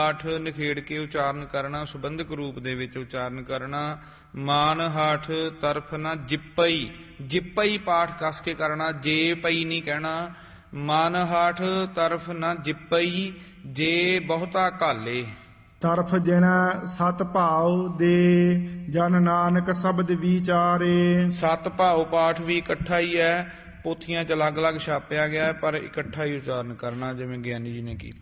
ਹਾਠ ਨਿਖੇੜ ਕੇ ਉਚਾਰਨ ਕਰਨਾ, ਸੁਬੰਧਕ ਰੂਪ ਦੇ ਵਿੱਚ ਉਚਾਰਨ ਕਰਨਾ। ਮਾਨ ਹਾਠ ਤਰਫ ਨਾ ਜਿੱਪਈ, ਜਿੱਪਈ ਪਾਠ ਕਸ ਕੇ ਕਰਨਾ, ਜੇ ਪਈ ਨਹੀਂ ਕਹਿਣਾ। ਮਨ ਹਾਠ ਤਰਫ ਨਾ ਜਿੱਪਈ, ਜੇ ਬਹੁਤਾ ਘਾਲੇ। ਤਰਫ ਜਿਣ ਸਤ ਭਾਉ ਦੇ, ਜਨ ਨਾਨਕ ਸ਼ਬਦ ਵਿਚਾਰੇ। ਸਤ ਭਾਉ ਪਾਠ ਵੀ ਇਕੱਠਾ ਹੀ ਹੈ, ਪੋਥੀਆਂ 'ਚ ਅਲੱਗ ਅਲੱਗ ਛਾਪਿਆ ਗਿਆ, ਪਰ ਇਕੱਠਾ ਹੀ ਉਚਾਰਨ ਕਰਨਾ, ਜਿਵੇਂ ਗਿਆਨੀ ਜੀ ਨੇ ਕੀਤਾ।